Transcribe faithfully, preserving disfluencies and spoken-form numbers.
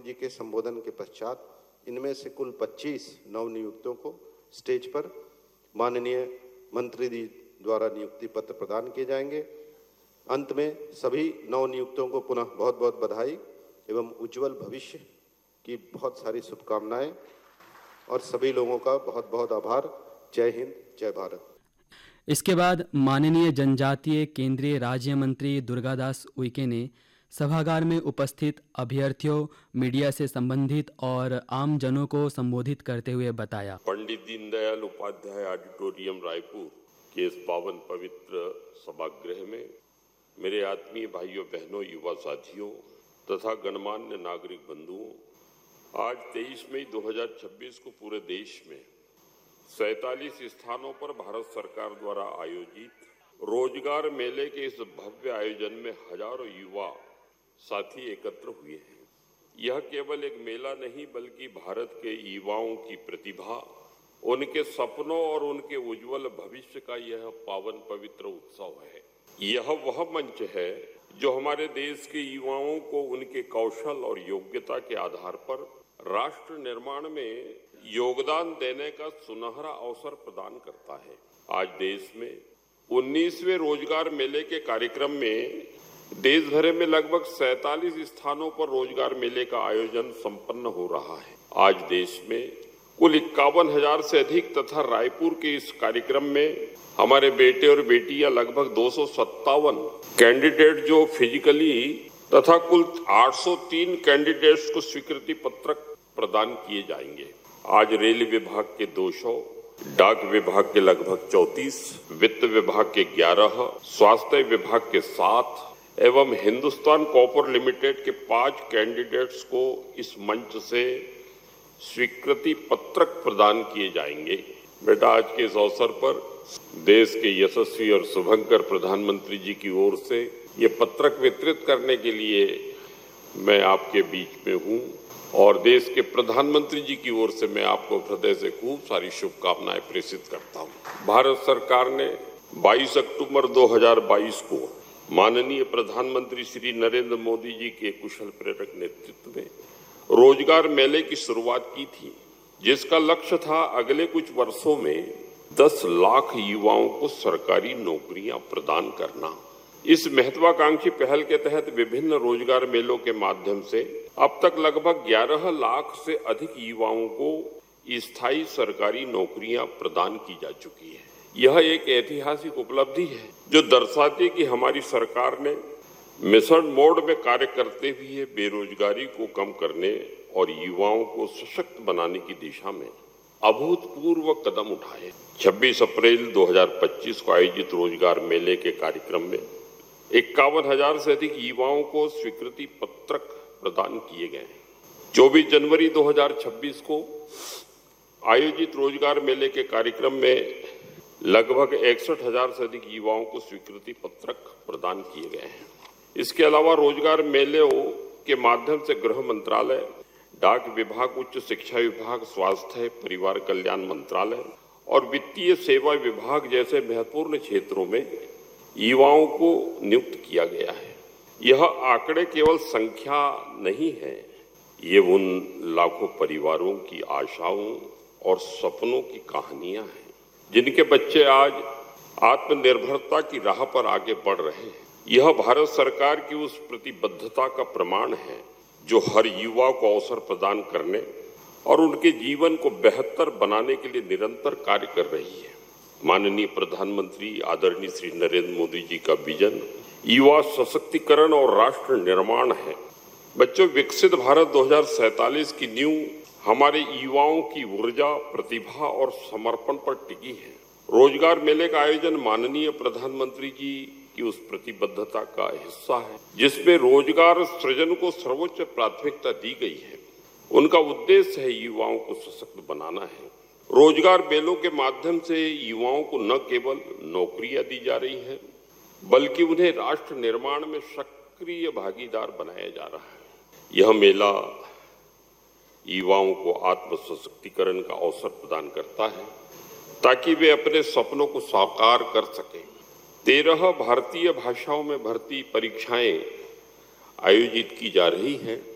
जी के संबोधन के पश्चात इनमें से कुल पच्चीस नवनियुक्तों को स्टेज पर माननीय मंत्री जी द्वारा नियुक्ति पत्र प्रदान किए जाएंगे। अंत में सभी नवनियुक्तों को पुनः बहुत बहुत बधाई एवं उज्जवल भविष्य की बहुत सारी शुभकामनाएं और सभी लोगों का बहुत बहुत आभार। जय हिंद, जय भारत। इसके बाद माननीय जनजातीय केंद्रीय राज्य मंत्री दुर्गादास उइके ने सभागार में उपस्थित अभ्यर्थियों, मीडिया से संबंधित और आम जनों को संबोधित करते हुए बताया। पंडित दीनदयाल उपाध्याय ऑडिटोरियम रायपुर के इस पावन पवित्र सभागृह में मेरे आत्मीय भाइयों बहनों, युवा साथियों तथा गणमान्य नागरिक बंधुओं, आज तेईस मई दो हज़ार छब्बीस को पूरे देश में सैंतालीस स्थानों पर भारत सरकार द्वारा आयोजित रोजगार मेले के इस भव्य आयोजन में हजारों युवा साथी एकत्र हुए हैं। यह केवल एक मेला नहीं बल्कि भारत के युवाओं की प्रतिभा, उनके सपनों और उनके उज्जवल भविष्य का यह पावन पवित्र उत्सव है। यह वह मंच है जो हमारे देश के युवाओं को उनके कौशल और योग्यता के आधार पर राष्ट्र निर्माण में योगदान देने का सुनहरा अवसर प्रदान करता है। आज देश में उन्नीसवें रोजगार मेले के कार्यक्रम में देश भर में लगभग सैंतालीस स्थानों पर रोजगार मेले का आयोजन संपन्न हो रहा है। आज देश में कुल इक्यावन हजार से अधिक तथा रायपुर के इस कार्यक्रम में हमारे बेटे और बेटियां लगभग दो सौ सत्तावन कैंडिडेट जो फिजिकली तथा कुल आठ सौ तीन कैंडिडेट्स को स्वीकृति पत्रक प्रदान किए जाएंगे। आज रेल विभाग के दो सौ, डाक विभाग के लगभग चौंतीस, वित्त विभाग के ग्यारह, स्वास्थ्य विभाग के सात एवं हिंदुस्तान कॉपर लिमिटेड के पांच कैंडिडेट्स को इस मंच से स्वीकृति पत्रक प्रदान किए जाएंगे। बेटा, आज के इस अवसर पर देश के यशस्वी और शुभंकर प्रधानमंत्री जी की ओर से ये पत्रक वितरित करने के लिए मैं आपके बीच में हूँ और देश के प्रधानमंत्री जी की ओर से मैं आपको हृदय से खूब सारी शुभकामनाएं प्रेषित करता हूँ। भारत सरकार ने बाईस अक्टूबर दो हज़ार बाईस को माननीय प्रधानमंत्री श्री नरेंद्र मोदी जी के कुशल प्रेरक नेतृत्व में रोजगार मेले की शुरुआत की थी, जिसका लक्ष्य था अगले कुछ वर्षों में दस लाख युवाओं को सरकारी नौकरियां प्रदान करना। इस महत्वाकांक्षी पहल के तहत विभिन्न रोजगार मेलों के माध्यम से अब तक लगभग ग्यारह लाख से अधिक युवाओं को स्थायी सरकारी नौकरियां प्रदान की जा चुकी है। यह एक ऐतिहासिक उपलब्धि है जो दर्शाती कि हमारी सरकार ने मिशन मोड में कार्य करते हुए बेरोजगारी को कम करने और युवाओं को सशक्त बनाने की दिशा में अभूतपूर्व कदम उठाए। छब्बीस अप्रैल दो हज़ार पच्चीस को आयोजित रोजगार मेले के कार्यक्रम में इक्यावन हजार से अधिक युवाओं को स्वीकृति पत्रक प्रदान किए गए। चौबीस जनवरी दो हज़ार छब्बीस को आयोजित रोजगार मेले के कार्यक्रम में लगभग इकसठ हजार से अधिक युवाओं को स्वीकृति पत्रक प्रदान किए गए हैं। इसके अलावा रोजगार मेले के माध्यम से गृह मंत्रालय, डाक विभाग, उच्च शिक्षा विभाग, स्वास्थ्य परिवार कल्याण मंत्रालय और वित्तीय सेवा विभाग जैसे महत्वपूर्ण क्षेत्रों में युवाओं को नियुक्त किया गया है। यह आंकड़े केवल संख्या नहीं है, ये उन लाखों परिवारों की आशाओं और सपनों की कहानियां हैं जिनके बच्चे आज आत्मनिर्भरता की राह पर आगे बढ़ रहे हैं। यह भारत सरकार की उस प्रतिबद्धता का प्रमाण है जो हर युवा को अवसर प्रदान करने और उनके जीवन को बेहतर बनाने के लिए निरंतर कार्य कर रही है। माननीय प्रधानमंत्री आदरणीय श्री नरेंद्र मोदी जी का विजन युवा सशक्तिकरण और राष्ट्र निर्माण है। बच्चों, विकसित भारत दो हज़ार सैंतालीस की नींव हमारे युवाओं की ऊर्जा, प्रतिभा और समर्पण पर टिकी है। रोजगार मेले का आयोजन माननीय प्रधानमंत्री जी की उस प्रतिबद्धता का हिस्सा है जिसमें रोजगार सृजन को सर्वोच्च प्राथमिकता दी गई है। उनका उद्देश्य है युवाओं को सशक्त बनाना है। रोजगार मेलों के माध्यम से युवाओं को न केवल नौकरियां दी जा रही हैं, बल्कि उन्हें राष्ट्र निर्माण में सक्रिय भागीदार बनाया जा रहा है। यह मेला युवाओं को आत्म सशक्तिकरण का अवसर प्रदान करता है ताकि वे अपने सपनों को साकार कर सकें। तेरह भारतीय भाषाओं में भर्ती परीक्षाएं आयोजित की जा रही हैं।